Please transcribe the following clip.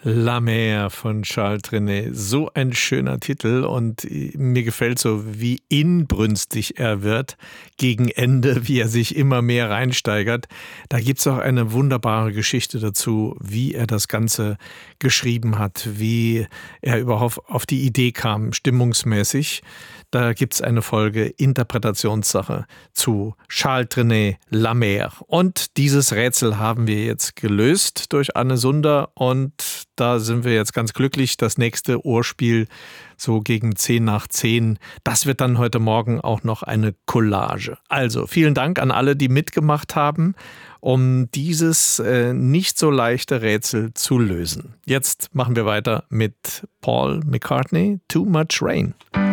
La Mer von Charles Trenet. So ein schöner Titel und mir gefällt so, wie inbrünstig er wird gegen Ende, wie er sich immer mehr reinsteigert. Da gibt's auch eine wunderbare Geschichte dazu, wie er das Ganze geschrieben hat, wie er überhaupt auf die Idee kam, stimmungsmäßig. Da gibt's eine Folge Interpretationssache zu Charles Trenet, La Mer. Und dieses Rätsel haben wir jetzt gelöst durch Anne Sunder und da sind wir jetzt ganz glücklich. Das nächste Ohrspiel, so gegen 10 nach 10, das wird dann heute Morgen auch noch eine Collage. Also vielen Dank an alle, die mitgemacht haben, um dieses nicht so leichte Rätsel zu lösen. Jetzt machen wir weiter mit Paul McCartney, Too Much Rain.